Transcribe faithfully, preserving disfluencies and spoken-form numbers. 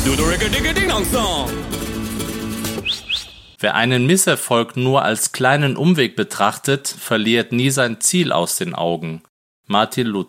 Wer einen Misserfolg nur als kleinen Umweg betrachtet, verliert nie sein Ziel aus den Augen. Martin Luther